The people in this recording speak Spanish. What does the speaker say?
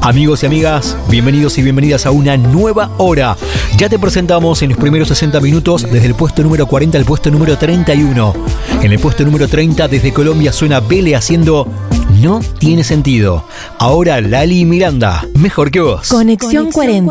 Amigos y amigas, bienvenidos y bienvenidas a una nueva hora. Ya te presentamos en los primeros 60 minutos desde el puesto número 40 al puesto número 31. En el puesto número 30 desde Colombia suena Vele haciendo No Tiene Sentido. Ahora Lali Miranda, Mejor que Vos. Conexión 40.